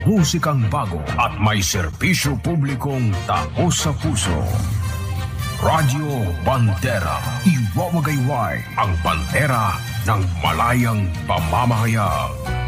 Musikang bago at may serbisyo publikong taos sa puso. Radyo Bandera, iwawagayway ang bandera ng malayang pamamahayag.